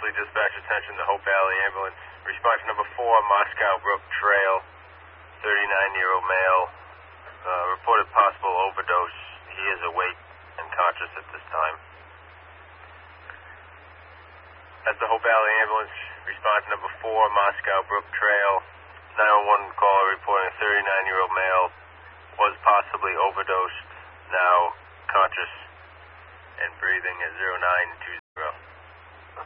Wesley, dispatch attention to Hope Valley Ambulance. Response number 4, Moscow Brook Trail, 39-year-old male. Reported possible overdose. He is awake and conscious at this time. That's the Hope Valley Ambulance. Response number 4, Moscow Brook Trail. 911 caller reporting a 39-year-old male was possibly overdosed, now conscious and breathing at 0920.